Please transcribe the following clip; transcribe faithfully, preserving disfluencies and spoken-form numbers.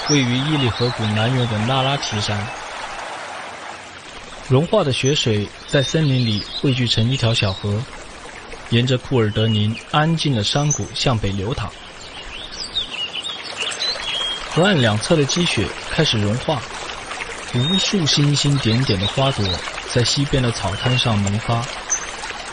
位于伊犁河谷南缘的那拉提山。融化的雪水在森林里汇聚成一条小河，沿着库尔德宁安静的山谷向北流淌。河岸两侧的积雪开始融化，无数星星点点的花朵在西边的草滩上萌发。